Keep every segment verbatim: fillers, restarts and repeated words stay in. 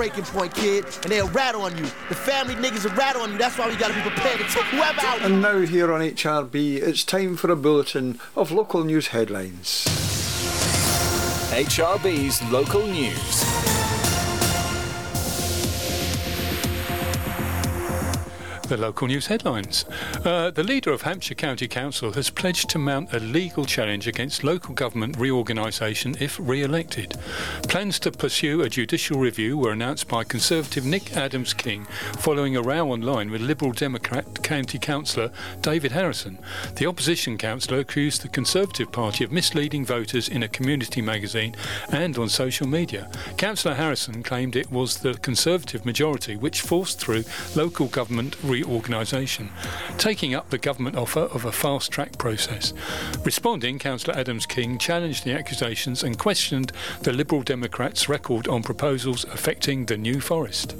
breaking point, kid, and they'll rat on you. The family niggas will rat on you. That's why we gotta be prepared to take whoever out. And now here on H R B, it's time for a bulletin of local news headlines. H R B's local news. The local news headlines. Uh, the leader of Hampshire County Council has pledged to mount a legal challenge against local government reorganisation if re-elected. Plans to pursue a judicial review were announced by Conservative Nick Adams-King following a row online with Liberal Democrat County Councillor David Harrison. The opposition councillor accused the Conservative Party of misleading voters in a community magazine and on social media. Councillor Harrison claimed it was the Conservative majority which forced through local government reorganisation. Organisation, taking up the government offer of a fast-track process. Responding, Councillor Adams-King challenged the accusations and questioned the Liberal Democrats' record on proposals affecting the New Forest.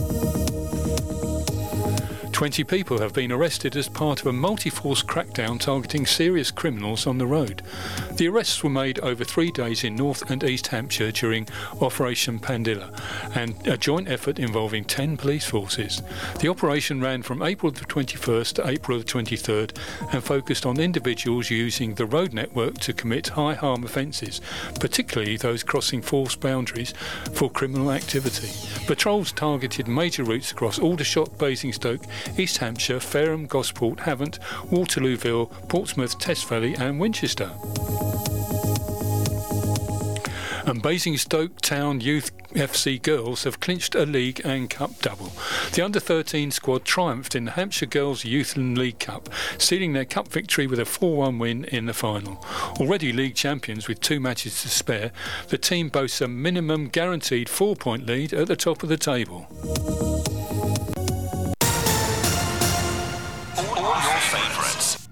Twenty people have been arrested as part of a multi-force crackdown targeting serious criminals on the road. The arrests were made over three days in North and East Hampshire during Operation Pandilla, and a joint effort involving ten police forces. The operation ran from April the twenty-first to April the twenty-third and focused on individuals using the road network to commit high harm offences, particularly those crossing force boundaries for criminal activity. Patrols targeted major routes across Aldershot, Basingstoke, East Hampshire, Fareham, Gosport, Havant, Waterlooville, Portsmouth, Test Valley and Winchester. And Basingstoke Town Youth F C girls have clinched a league and cup double. The under thirteen squad triumphed in the Hampshire Girls Youth League Cup, sealing their cup victory with a four one win in the final. Already league champions with two matches to spare, the team boasts a minimum guaranteed four-point lead at the top of the table. All your favourites.